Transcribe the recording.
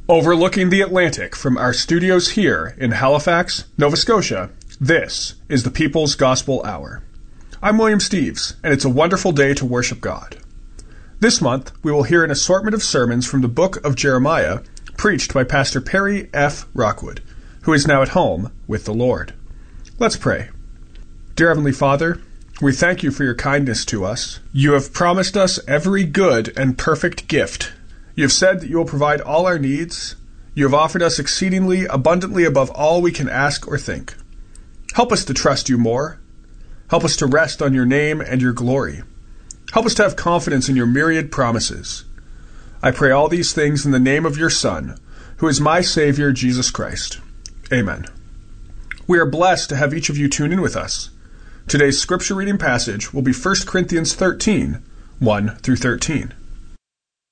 Overlooking the Atlantic from our studios here in Halifax, Nova Scotia, this is the People's Gospel Hour. I'm William Steves, and it's a wonderful day to worship God. This month, we will hear an assortment of sermons from the book of Jeremiah, preached by Pastor Perry F. Rockwood, who is now at home with the Lord. Let's pray. Dear Heavenly Father, we thank you for your kindness to us. You have promised us every good and perfect gift. You have said that you will provide all our needs. You have offered us exceedingly abundantly above all we can ask or think. Help us to trust you more. Help us to rest on your name and your glory. Help us to have confidence in your myriad promises. I pray all these things in the name of your Son, who is my Savior, Jesus Christ. Amen. We are blessed to have each of you tune in with us. Today's scripture reading passage will be 1 Corinthians 13, 1 through 13.